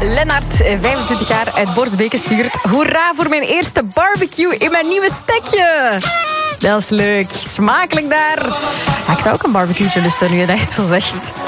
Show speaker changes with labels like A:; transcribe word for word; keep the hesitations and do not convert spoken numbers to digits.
A: Lennart, vijfentwintig jaar, uit Borsbeke stuurt. Hoera voor mijn eerste barbecue in mijn nieuwe stekje. Dat is leuk. Smakelijk daar. Ja, ik zou ook een barbecue lusten nu je dat het zo zegt.